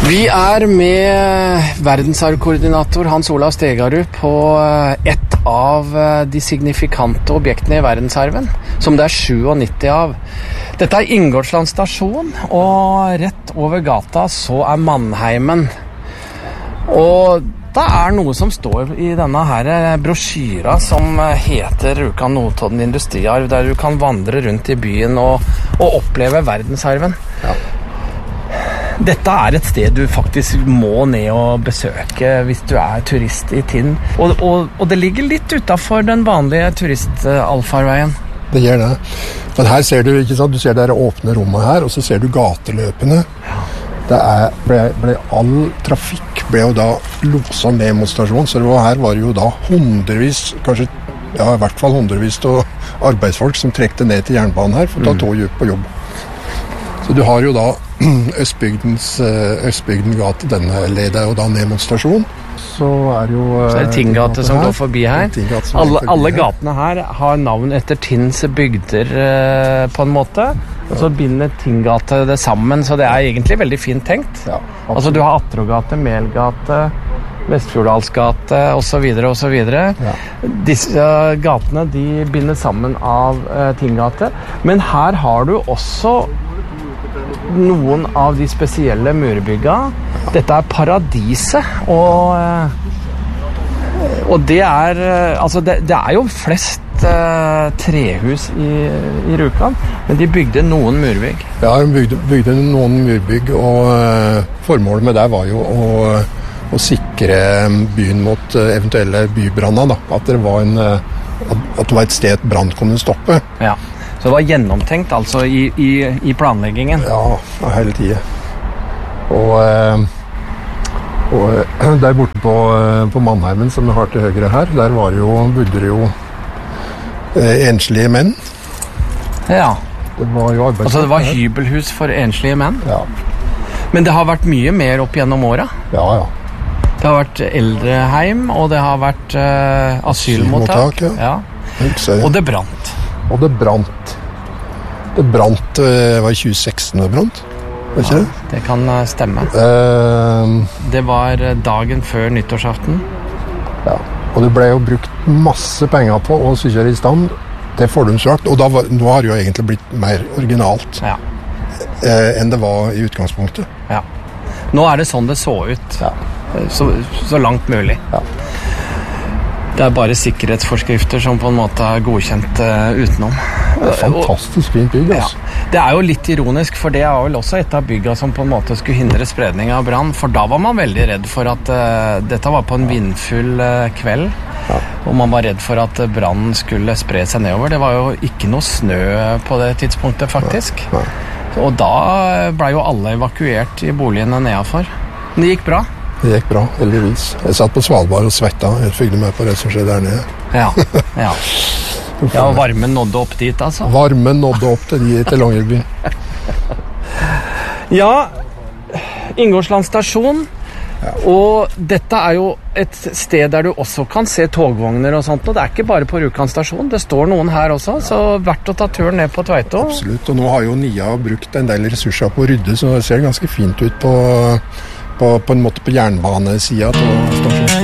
Vi med verdensarvkoordinator Hans Olav Stegarud på et av de signifikante objektene i verdensarven, som det 97 av. Dette Ingoldsland stasjon, og rett over gata så Mannheimen. Og det noe som står i denne her brosjyra som heter Rjukan-Notodden industriarv, der du kan vandre rundt i byen og oppleve verdensarven. Ja. Dette et sted du faktisk må ned og besøke hvis du turist i Tinn. Og det ligger litt utenfor den vanlige turist-allfarveien. Det gjør det. Men her ser du, ikke sant, du ser det åpne rommet her, og så ser du gateløpene. Ja. Det all trafikk ble jo da loset ned mot stasjonen, så her var det jo da hundrevis, kanskje, ja, i hvert fall hundrevis av arbeidsfolk som trekte ned til jernbanen her for å ta tog på jobb. Så du har jo da Østbygden gate, denne leder jo da ned mot stasjonen. Så jo så det Tinngate som går forbi her. Alle gatene her har navn etter Tinns bygder på en måte. Og så binder Tinngate det sammen, så det egentlig veldig fint tenkt. Ja, altså du har Atrogate, Melgate, Vestfjorddalsgate og så videre. Ja. Disse gatene de binder sammen av Tinngate. Men her har du også noen av de spesielle murbygga. Dette Paradiset, og det altså det jo flest trehus i Rjukan, men de bygde noen murbygg. Ja, de bygde noen murbygg, og formålet med det var jo å sikre byen mot eventuelle bybranner, da. At det var et sted brann kunne stoppe. Ja. Så det var gjennomtenkt altså i planleggingen? Ja, hele tiden. Og der borte på Mannheimen, som vi har til høyre her, der bodde det jo enslige menn. Ja. Det var hybelhus for enslige menn? Ja. Men det har vært mye mer opp gjennom året? Ja. Det har vært eldreheim, og det har vært asylmottak. Ja. Og det brant. Det brant var i 2016 det brant, var ikke det? Ja, det kan stemme. Det var dagen før nyttårsaften. Ja, og det ble jo brukt masse penger på å sykje i stand til fordumsjakt, og nå har det jo egentlig blitt mer originalt enn det var i utgangspunktet. Ja. Nå det sånn det så ut, så langt mulig. Ja. Det bare sikkerhetsforskrifter som på en måte godkjent utenom. Det fantastisk fint bygg, altså. Ja. Det jo litt ironisk, for det vel også et av byggene som på en måte skulle hindre spredning av brann, for da var man veldig redd for at dette var på en vindfull kveld, og man var redd for at brannen skulle spre seg nedover. Det var jo ikke noe snø på det tidspunktet, faktisk. Nei. Og da ble jo alle evakuert i boligene nedenfor. Men det gikk bra. Det gikk bra, heldigvis. Jeg satt på Svalbard og svetta. Jeg følte med på det som skjedde der nede. Ja, og varmen nådde opp dit, altså? Varmen nådde opp til Longyearbyen. Ja, Ingoldsland stasjon. Ja. Og dette jo et sted der du også kan se togvogner og sånt, og det ikke bare på Rjukan stasjon, det står noen her også, så verdt å ta turen ned på Tveito. Absolutt, og nå har jo NIA brukt en del ressurser på å rydde, så det ser ganske fint ut på en måte på jernbanesiden av stasjonen.